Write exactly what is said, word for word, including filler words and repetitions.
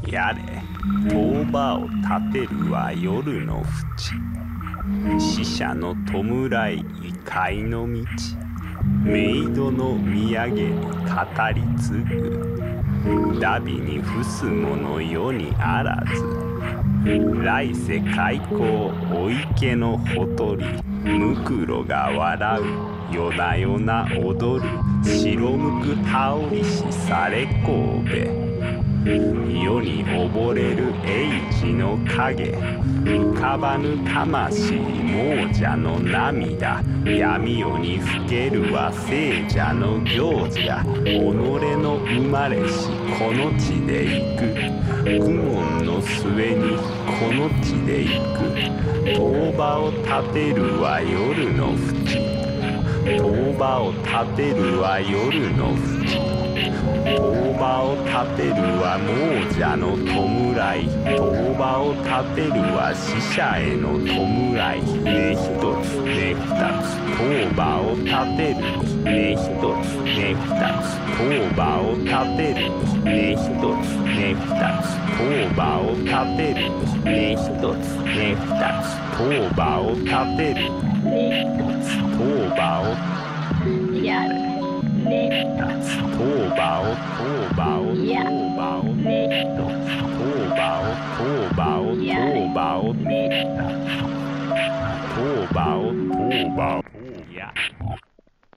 やれ塔場を立てるは夜の淵、死者の弔い異界の道、メイドの土産に語り継ぐ、ダビに伏す者世にあらず、来世開口お池のほとり、ムクロが笑う夜な夜な踊る、白むく羽織しされ神戸、世に溺れる英治の影、浮かばぬ魂亡者の涙、闇夜にふけるは聖者の行者、己の生まれしこの地で行く、苦悶の末にこの地で行く、塔場を立てるは夜の淵、塔場を立てるは夜の淵、塔場を立てるは亡者の弔い、塔場を立てるは死者への弔い、ね一つね二つ塔場を立てるに、ね一つね二つ塔場を立てるに、ね一つね二つ塔場を立てるに、ね一つね二つ塔場を立てるに、ね一つ塔場をやるね一つ塔場を塔場を塔場をね一つ塔場を塔場を塔場をね一つ塔場を塔場を